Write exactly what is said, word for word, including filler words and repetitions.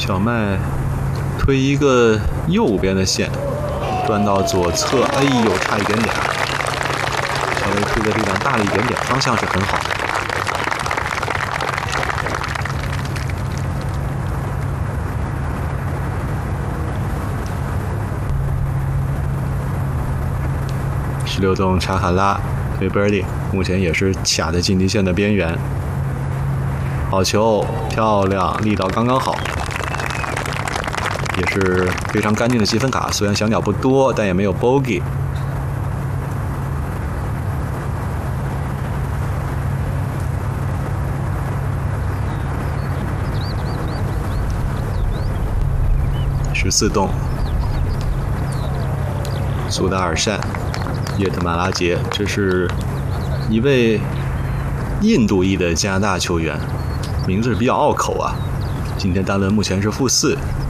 小麦推一个右边的线，端到左侧，哎呦，差一点点，稍微推的力量大了一点点，方向是很好。十六洞查哈拉推 birdie， 目前也是卡在近地线的边缘。好球，漂亮，力道刚刚好，也是非常干净的积分卡。虽然小鸟不多，但也没有 bogey。十四洞，苏达尔善。叶特马拉杰，这是一位印度裔的加拿大球员，名字是比较拗口啊。今天单轮目前是负四，